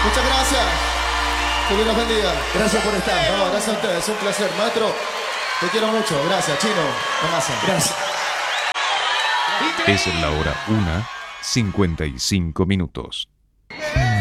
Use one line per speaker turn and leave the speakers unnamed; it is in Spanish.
Muchas gracias. Que Dios los bendiga.
Gracias por estar.
No, gracias a ustedes, es un placer. Maestro, te quiero mucho. Gracias, Chino. Tomasa.
Gracias.
Es la hora 1:55.